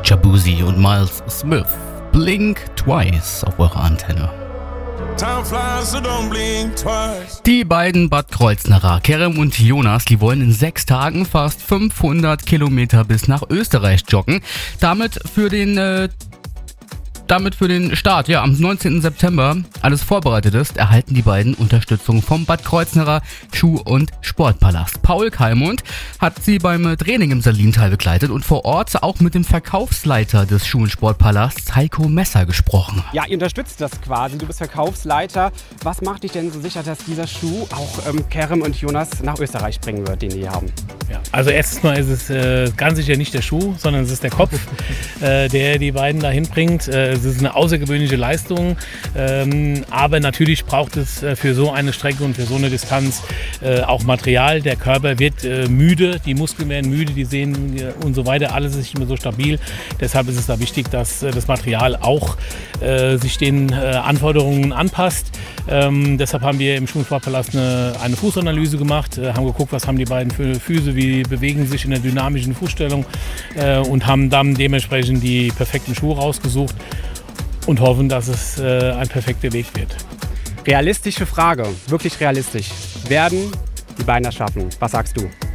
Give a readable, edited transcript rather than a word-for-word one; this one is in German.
Shabuzi und Miles Smith. Blink Twice auf eurer Antenne. Die beiden Bad Kreuznacher, Kerem und Jonas, die wollen in 6 Tagen fast 500 Kilometer bis nach Österreich joggen. Damit für den Start, am 19. September alles vorbereitet ist, erhalten die beiden Unterstützung vom Bad Kreuznacher Schuh- und Sportpalast. Paul Kalmund hat sie beim Training im Salintal begleitet und vor Ort auch mit dem Verkaufsleiter des Schuh- und Sportpalasts, Heiko Messer, gesprochen. Ja, ihr unterstützt das quasi, du bist Verkaufsleiter. Was macht dich denn so sicher, dass dieser Schuh auch Kerem und Jonas nach Österreich bringen wird, den die haben? Ja, also erstens mal ist es ganz sicher nicht der Schuh, sondern es ist der Kopf, der die beiden dahin bringt. Es ist eine außergewöhnliche Leistung, aber natürlich braucht es für so eine Strecke und für so eine Distanz auch Material. Der Körper wird müde, die Muskeln werden müde, die Sehnen und so weiter, alles ist nicht mehr so stabil. Deshalb ist es da wichtig, dass das Material auch sich den Anforderungen anpasst. Deshalb haben wir im Schuh- und Sportpalast eine Fußanalyse gemacht, haben geguckt, was haben die beiden für Füße, wie bewegen sie sich in der dynamischen Fußstellung und haben dann dementsprechend die perfekten Schuhe rausgesucht und hoffen, dass es ein perfekter Weg wird. Realistische Frage, wirklich realistisch. Werden die beiden das schaffen? Was sagst du?